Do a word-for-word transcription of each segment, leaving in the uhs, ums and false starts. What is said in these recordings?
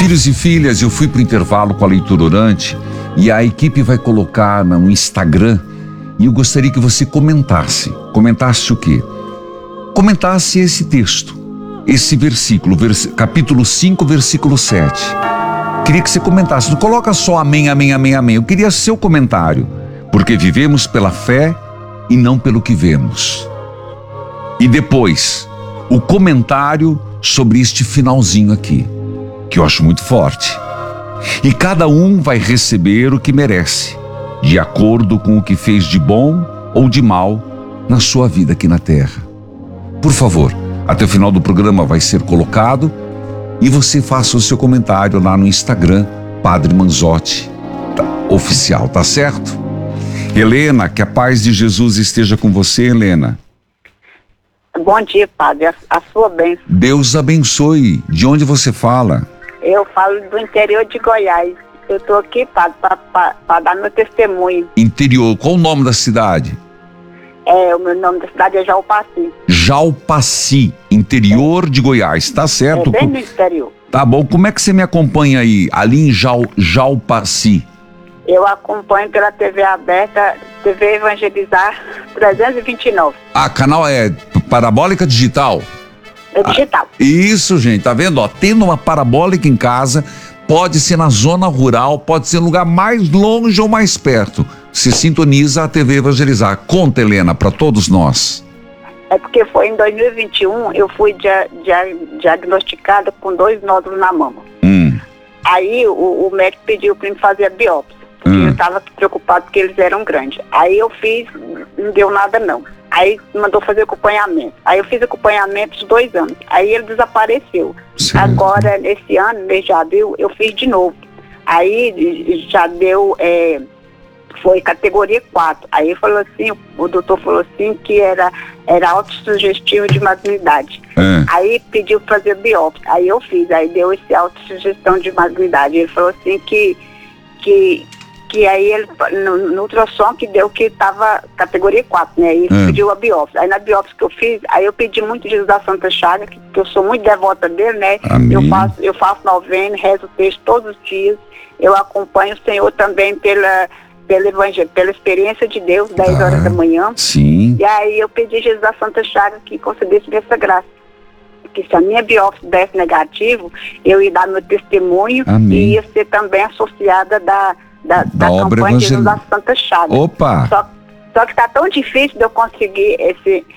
Filhos e filhas, eu fui para o intervalo com a leitura orante e a equipe vai colocar no Instagram e eu gostaria que você comentasse. Comentasse o quê? Comentasse esse texto, esse versículo, vers... capítulo cinco, versículo sete. Queria que você comentasse, não coloca só amém, amém, amém, amém. Eu queria seu comentário, porque vivemos pela fé e não pelo que vemos. E depois, o comentário sobre este finalzinho aqui, que eu acho muito forte. E cada um vai receber o que merece, de acordo com o que fez de bom ou de mal na sua vida aqui na terra. Por favor, até o final do programa vai ser colocado e você faça o seu comentário lá no Instagram, Padre Manzotti tá, oficial, tá certo? Helena, que a paz de Jesus esteja com você, Helena. Bom dia, Padre, a, a sua bênção. Deus abençoe. De onde você fala? Eu falo do interior de Goiás. Eu estou aqui, Padre, para dar meu testemunho. Interior, qual o nome da cidade? É, o meu nome da cidade é Jalpaci. Jalpaci, interior é. de Goiás, tá certo? É bem no interior. Tá bom, como é que você me acompanha aí, ali em Jal, Jalpaci? Eu acompanho pela T V aberta, T V Evangelizar trezentos e vinte e nove. Ah, canal é parabólica digital? É digital. Ah, isso, gente, tá vendo? Ó, tendo uma parabólica em casa, pode ser na zona rural, pode ser no lugar mais longe ou mais perto. Se sintoniza a T V Evangelizar. Conta, Helena, para todos nós. É porque foi em dois mil e vinte e um, eu fui dia, dia, diagnosticada com dois nódulos na mama. Hum. Aí o, o médico pediu para mim fazer a biópsia. Porque hum. eu estava preocupado porque eles eram grandes. Aí eu fiz, não deu nada não. Aí mandou fazer acompanhamento. Aí eu fiz acompanhamento de dois anos. Aí ele desapareceu. Certo. Agora, nesse ano, mês de abril, eu fiz de novo. Aí já deu, é, foi categoria quatro. Aí falou assim, o doutor falou assim que era, era autossugestivo de malignidade. É. Aí pediu para fazer biópsia. Aí eu fiz, aí deu esse autossugestão de malignidade. Ele falou assim que... que que aí ele, no, no ultrassom que deu que estava categoria quatro, né? Aí é. pediu a biópsia. Aí na biópsia que eu fiz, aí eu pedi muito Jesus da Santa Chaga, que, que eu sou muito devota dele, né? Amém. Eu faço, eu faço novena, rezo o texto todos os dias. Eu acompanho o Senhor também pela, pela evangelho, pela experiência de Deus, dez ah, horas da manhã. Sim. E aí eu pedi Jesus da Santa Chaga que concedesse essa graça. Que se a minha biópsia desse negativo, eu ia dar meu testemunho. Amém. E ia ser também associada da Da, da, da campanha de Jesus da Santa Chaga. Opa! Só, só que está tão difícil de eu conseguir esse,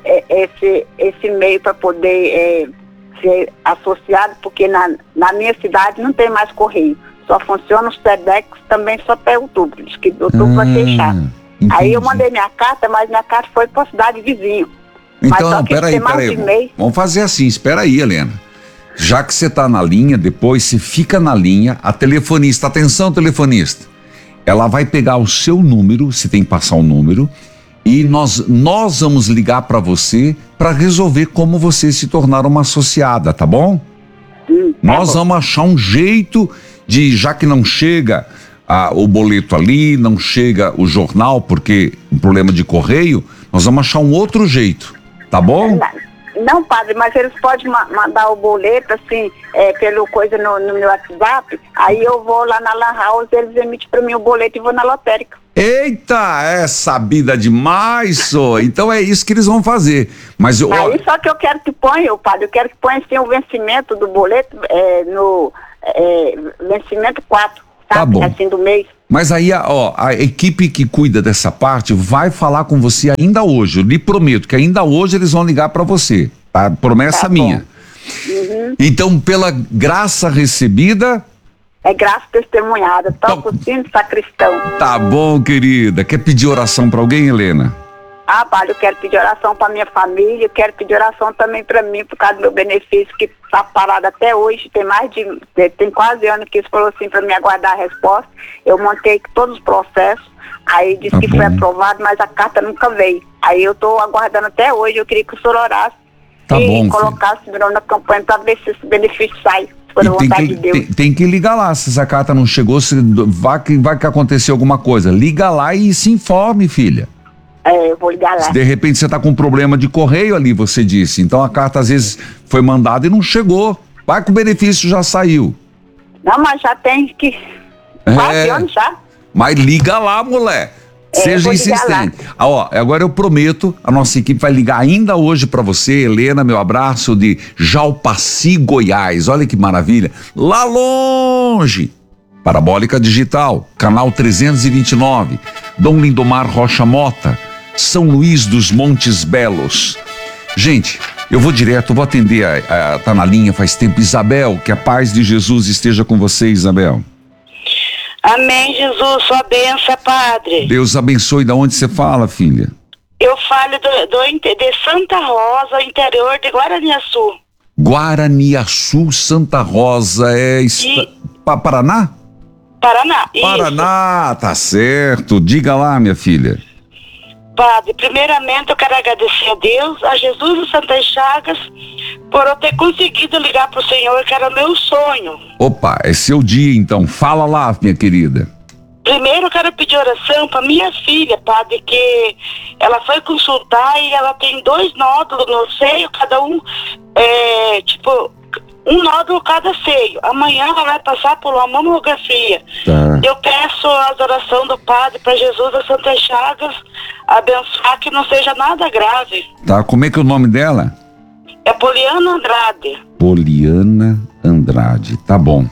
esse, esse meio para poder é, ser associado, porque na, na minha cidade não tem mais correio. Só funciona os SEDEX também só até outubro. Diz que outubro ah, vai fechar. Entendi. Aí eu mandei minha carta, mas minha carta foi para a cidade vizinha. Então, peraí, peraí. Vamos fazer assim, espera aí, Helena. Já que você está na linha, depois você fica na linha, a telefonista, atenção telefonista, ela vai pegar o seu número, você tem que passar o número, e nós, nós vamos ligar para você para resolver como você se tornar uma associada, tá bom? Sim, tá nós bom. Vamos achar um jeito de, já que não chega ah, o boleto ali, não chega o jornal, porque um problema de correio, nós vamos achar um outro jeito, tá bom? Não, padre, mas eles podem ma- mandar o boleto, assim, é, pelo coisa no, no meu WhatsApp, aí eu vou lá na Lan House, eles emitem para mim o boleto e vou na lotérica. Eita, é sabida demais, só. Então é isso que eles vão fazer. Mas eu, aí só que eu quero que ponha, padre, eu quero que ponha assim o vencimento do boleto é, no é, vencimento quatro, sabe? Tá bom. Assim do mês. Mas aí, ó, a equipe que cuida dessa parte vai falar com você ainda hoje. Eu lhe prometo que ainda hoje eles vão ligar para você. Tá? Promessa tá minha. Uhum. Então, pela graça recebida... É graça testemunhada. Toca o sino, sacristão. Tá bom, querida. Quer pedir oração para alguém, Helena? Ah, padre, eu quero pedir oração para minha família, eu quero pedir oração também para mim, por causa do meu benefício, que está parado até hoje, tem mais de, tem quase ano que eles falou assim para me aguardar a resposta. Eu montei todos os processos, aí disse tá que bom. Foi aprovado, mas a carta nunca veio. Aí eu estou aguardando até hoje, eu queria que o senhor orasse tá e bom, colocasse o na campanha para ver se esse benefício sai. Por tem, vontade que, de Deus. Tem, tem que ligar lá, se essa carta não chegou, se vai que, vai que acontecer alguma coisa. Liga lá e se informe, filha. É, eu vou ligar lá. Se de repente você está com um problema de correio ali, você disse. Então a carta às vezes foi mandada e não chegou. Vai que o benefício já saiu. Não, mas já tem que... Quatro É, anos já. mas liga lá, mulher. Seja vou ligar insistente. Ah, ó, agora eu prometo, a nossa equipe vai ligar ainda hoje pra você, Helena, meu abraço de Jalpaci, Goiás. Olha que maravilha. Lá longe. Parabólica Digital, canal trezentos e vinte e nove. Dom Lindomar Rocha Mota, São Luís dos Montes Belos. Gente, eu vou direto, vou atender, a, a, tá na linha faz tempo. Isabel, que a paz de Jesus esteja com você, Isabel. Amém, Jesus, sua bênção, Padre. Deus abençoe. Da onde você fala, filha? Eu falo do, do, de Santa Rosa, interior de Guaraniaçu. Guaraniaçu, Santa Rosa, é esta... E... Pa- Paraná? Paraná, isso. Paraná, tá certo. Diga lá, minha filha. Padre, primeiramente eu quero agradecer a Deus, a Jesus e Santas Chagas, por eu ter conseguido ligar pro Senhor, que era meu sonho. Opa, é seu dia então. Fala lá, minha querida. Primeiro eu quero pedir oração para minha filha, Padre, que ela foi consultar e ela tem dois nódulos no seio, cada um, é, tipo, um nódulo cada seio. Amanhã ela vai passar por uma mamografia. Tá. Eu peço as orações do Padre para Jesus das Santas Chagas abençoar que não seja nada grave. Tá, como é que é o nome dela? É Poliana Andrade. Poliana Andrade, tá bom.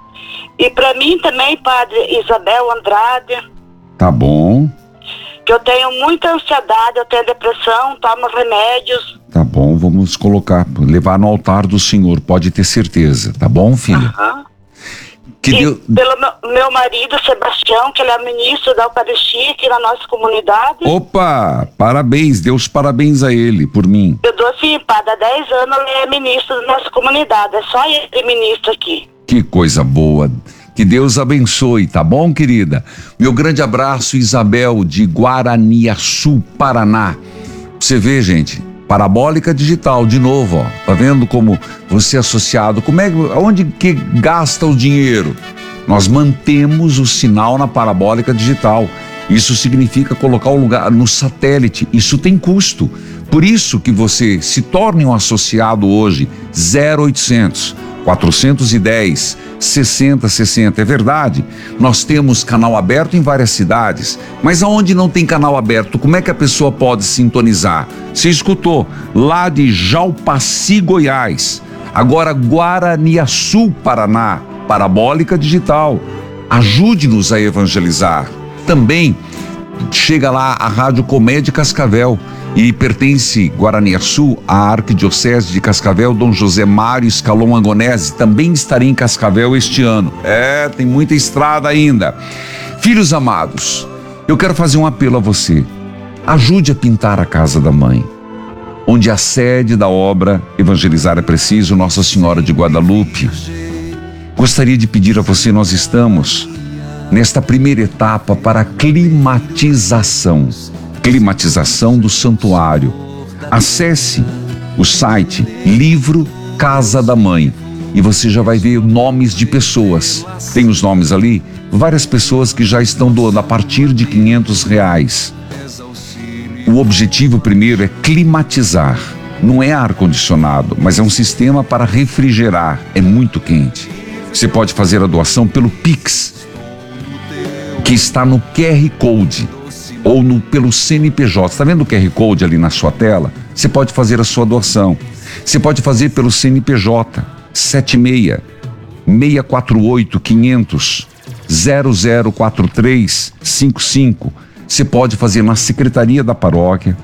E para mim também, Padre, Isabel Andrade, Tá bom, que eu tenho muita ansiedade, eu tenho depressão, tomo remédios. tá bom, vamos colocar, levar no altar do Senhor, pode ter certeza, tá bom, filha? Aham. Que E Deus... pelo meu, meu marido, Sebastião, que ele é ministro da Eucaristia aqui na nossa comunidade. Opa, parabéns, Deus parabéns a ele, por mim. Eu dou assim, Padre, há dez anos ele é ministro da nossa comunidade, é só ele é ministro aqui. Que coisa boa. Que Deus abençoe, tá bom, querida? Meu grande abraço, Isabel, de Guaraniaçu, Paraná. Você vê, gente, Parabólica Digital, de novo, ó. Tá vendo como você é associado? Como é, onde que gasta o dinheiro? Nós mantemos o sinal na Parabólica Digital. Isso significa colocar o lugar no satélite. Isso tem custo. Por isso que você se torne um associado hoje. zero oitocentos, quatrocentos e dez, sessenta sessenta. É verdade, nós temos canal aberto em várias cidades, mas aonde não tem canal aberto, como é que a pessoa pode sintonizar? Você escutou, lá de Jalpaci, Goiás. Agora Guaraniaçu, Paraná, Parabólica Digital. Ajude-nos a evangelizar. Também chega lá a Rádio Comédia Cascavel e pertence Guaraniaçu à Arquidiocese de Cascavel. Dom José Mário Scalon Angonese também estarei em Cascavel este ano. É, tem muita estrada ainda. Filhos amados, eu quero fazer um apelo a você. Ajude a pintar a casa da mãe, onde a sede da obra Evangelizar é Preciso, Nossa Senhora de Guadalupe. Gostaria de pedir a você, nós estamos nesta primeira etapa para a climatização, climatização do santuário. Acesse o site Livro Casa da Mãe e você já vai ver nomes de pessoas. Tem os nomes ali, várias pessoas que já estão doando a partir de quinhentos reais. O objetivo primeiro é climatizar. Não é ar-condicionado, mas é um sistema para refrigerar. É muito quente. Você pode fazer a doação pelo Pix, que está no Q R Code, ou no, pelo C N P J. Está vendo o Q R Code ali na sua tela? Você pode fazer a sua doação. Você pode fazer pelo C N P J sete seis, seis quatro oito, quinhentos, zero zero quatro três cinco cinco. Você pode fazer na secretaria da paróquia,